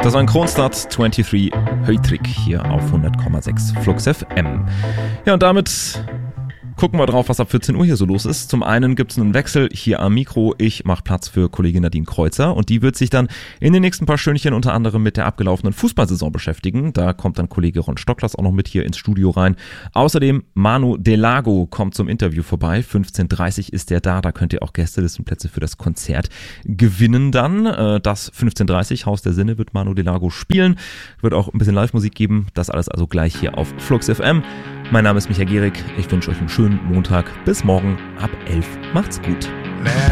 Das war ein Kronstart 23 Höytrick hier auf 100,6 Flux FM. Ja, und damit gucken wir drauf, was ab 14 Uhr hier so los ist. Zum einen gibt es einen Wechsel hier am Mikro. Ich mache Platz für Kollegin Nadine Kreuzer und die wird sich dann in den nächsten paar Stündchen unter anderem mit der abgelaufenen Fußballsaison beschäftigen. Da kommt dann Kollege Ron Stocklers auch noch mit hier ins Studio rein. Außerdem Manu Delago kommt zum Interview vorbei. 15:30 ist der da könnt ihr auch Gästelistenplätze für das Konzert gewinnen dann. Das 15:30 Haus der Sinne wird Manu Delago spielen. Wird auch ein bisschen Live-Musik geben. Das alles also gleich hier auf Flux FM. Mein Name ist Michael Gehrig. Ich wünsche euch einen schönen Montag. Bis morgen ab 11. Macht's gut.